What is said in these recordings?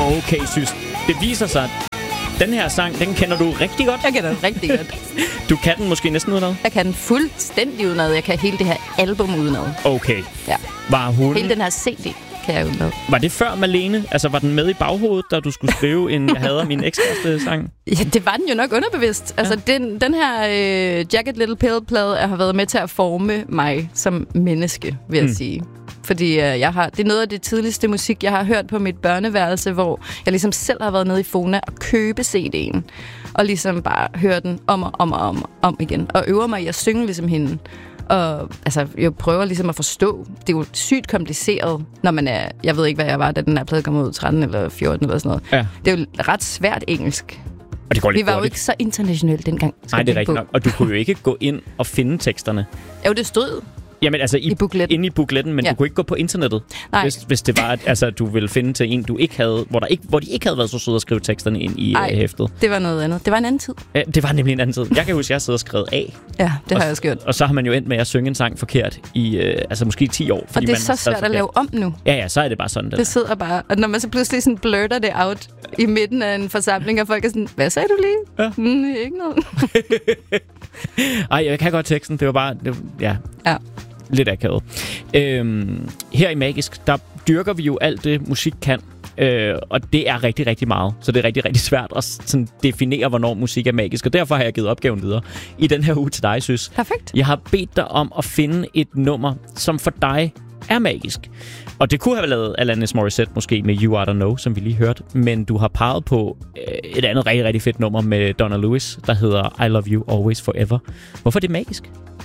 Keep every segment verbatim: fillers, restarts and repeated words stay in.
Okay, synes. Det viser sig, at den her sang, den kender du rigtig godt. Jeg kender den rigtig godt. Du kan den måske næsten udenad? Jeg kan den fuldstændig udenad. Jeg kan hele det her album udenad. Okay. Ja. Var hun... Hele den her C D kan jeg udenad. Var det før Malene? Altså, var den med i baghovedet, da du skulle skrive en Jeg hader min ekskæreste sang? Ja, det var den jo nok underbevidst. Ja. Altså, den, den her øh, Jagged Little Pill-plade har været med til at forme mig som menneske, vil jeg mm. sige. Fordi øh, jeg har, det er noget af det tidligste musik, jeg har hørt på mit børneværelse, hvor jeg ligesom selv har været nede i Fona og købe C D'en. Og ligesom bare høre den om og om og om, om igen. Og øver mig i at synge ligesom hende. Og altså, jeg prøver ligesom at forstå. Det er jo sygt kompliceret, når man er... Jeg ved ikke, hvad jeg var, da den her plade kom ud, tretten eller fjorten eller sådan noget. Ja. Det er jo ret svært engelsk. Og det går lidt Vi var hurtigt. jo ikke så internationalt dengang. Nej, det er rigtigt nok. Og du kunne jo ikke gå ind og finde teksterne. Jo, det stod Jamen altså i, I bookletten. inde i bookletten, men ja. Du kunne ikke gå på internettet, hvis, hvis det var, at altså, du ville finde til en, du ikke havde, hvor, der ikke, hvor de ikke havde været så søde at skrive teksterne ind i Ej, uh, hæftet. Det var noget andet. Det var en anden tid. Ja, det var nemlig en anden tid. Jeg kan huske, at jeg sidder og skrevet af. Ja, det og, har jeg også gjort. Og så har man jo endt med at synge en sang forkert i uh, altså måske ti år. Fordi Og det er man så svært at lave om nu. Ja, ja, så er det bare sådan. Det, det sidder bare. Og når man så pludselig sådan blurter det out i midten af en forsamling, og folk er sådan, hvad sagde du lige? Ja. Mm, ikke noget. Ej, jeg kan godt teksten. Det var bare, det, ja. Ja. Lidt akavet. Øhm, her i Magisk, der dyrker vi jo alt det, musik kan. Øh, og det er rigtig, rigtig meget. Så det er rigtig, rigtig svært at sådan, definere, hvornår musik er magisk. Og derfor har jeg givet opgaven videre i den her uge til dig, Søs. Perfekt. Jeg har bedt dig om at finde et nummer, som for dig er magisk. Og det kunne have lavet Alanis Morissette måske med You Oughta Know, som vi lige hørte. Men du har peget på øh, et andet rigtig, rigtig fedt nummer med Donna Lewis, der hedder I Love You Always Forever. Hvorfor er det magisk?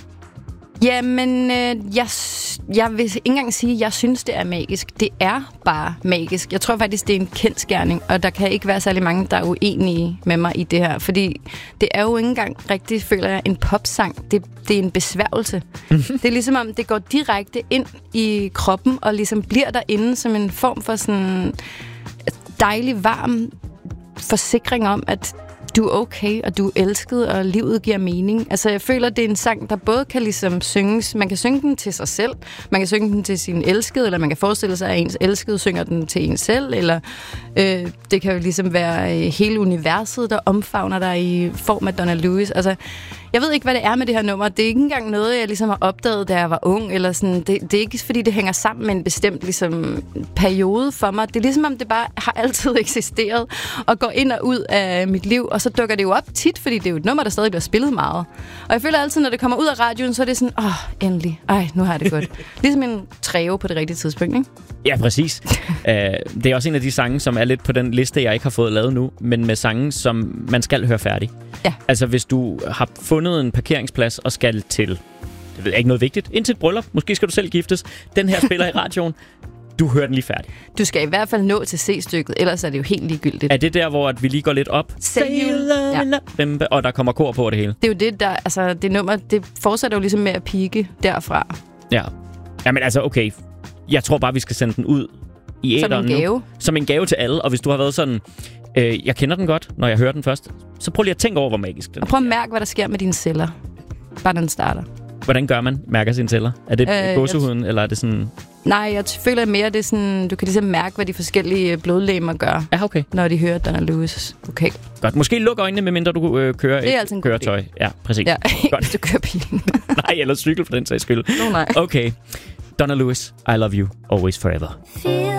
Jamen, øh, jeg, jeg vil ikke engang sige, at jeg synes, det er magisk. Det er bare magisk. Jeg tror faktisk, det er en kendsgerning, og der kan ikke være særlig mange, der er uenige med mig i det her. Fordi det er jo ikke engang rigtig, føler jeg, en popsang. Det, det er en besværgelse. Det er ligesom om, det går direkte ind i kroppen, og ligesom bliver derinde som en form for sådan dejlig, varm forsikring om, at du er okay, og du er elsket, og livet giver mening. Altså, jeg føler, det er en sang, der både kan ligesom synges. Man kan synge den til sig selv, man kan synge den til sin elskede, eller man kan forestille sig, at ens elskede synger den til en selv, eller øh, det kan jo ligesom være øh, hele universet, der omfavner dig i form af Donna Lewis. Altså, jeg ved ikke, hvad det er med det her nummer. Det er ikke engang noget, jeg ligesom har opdaget, da jeg var ung, eller sådan. Det, det er ikke, fordi det hænger sammen med en bestemt ligesom, periode for mig. Det er ligesom, om det bare har altid eksisteret, og går ind og ud af mit liv, og så dukker det jo op tit, fordi det er jo et nummer, der stadig bliver spillet meget. Og jeg føler altid, når det kommer ud af radioen, så er det sådan, åh, oh, endelig. Ej, nu har jeg det godt. Ligesom en træve på det rigtige tidspunkt, ikke? Ja, præcis. uh, det er også en af de sange, som er lidt på den liste, jeg ikke har fået lavet nu, men med sange, som man skal høre færdig. Ja. Altså, hvis du har fundet en parkeringsplads og skal til, det ved jeg ikke, noget vigtigt, ind til et bryllup, måske skal du selv giftes, den her spiller i radioen, du hører den lige færdig. Du skal i hvert fald nå til C-stykket, ellers er det jo helt ligegyldigt. Er det der, hvor at vi lige går lidt op? Ja. Og der kommer kor på det hele? Det er jo det, der, altså det nummer, det fortsætter jo ligesom med at pike derfra. Ja. Jamen altså, okay. Jeg tror bare, vi skal sende den ud i æteren nu. Som en gave. Som en gave til alle. Og hvis du har været sådan, øh, jeg kender den godt, når jeg hører den først, så prøv lige at tænke over, hvor magisk den er. Og prøv at mærke, hvad der sker med dine celler. Bare den starter. Hvordan gør man? Mærker sine celler? Er det øh, gåsehuden, eller er det sådan... Nej, jeg føler mere, det er sådan... Du kan ligesom mærke, hvad de forskellige blodlegemer gør. Ja, okay. Når de hører Donna Lewis. Okay. Godt. Måske luk øjnene, medmindre du øh, kører det er et køretøj. Ja, præcis. Ja, godt. Du kører bilen. Nej, eller cykel for den sags skyld. No, nej. Okay. Donna Lewis, I Love You Always Forever.